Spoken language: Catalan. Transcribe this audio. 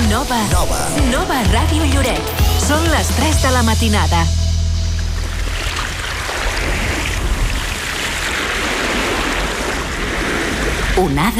Nova Ràdio Lloret. Són les 3 de la matinada. Onada